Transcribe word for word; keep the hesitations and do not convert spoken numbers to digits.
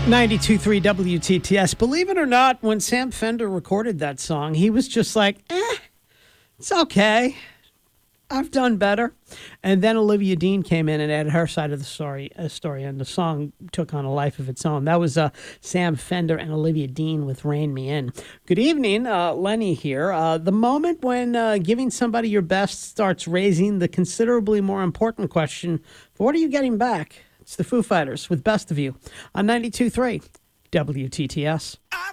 ninety-two point three W T T S. Believe it or not, when Sam Fender recorded that song, he was just like, eh, it's okay. I've done better. And then Olivia Dean came in and added her side of the story, uh, story and the song took on a life of its own. That was uh, Sam Fender and Olivia Dean with Rain Me In. Good evening, uh, Lenny here. Uh, the moment when uh, giving somebody your best starts raising the considerably more important question, what are you getting back? It's the Foo Fighters with Best of You on ninety-two point three W T T S. I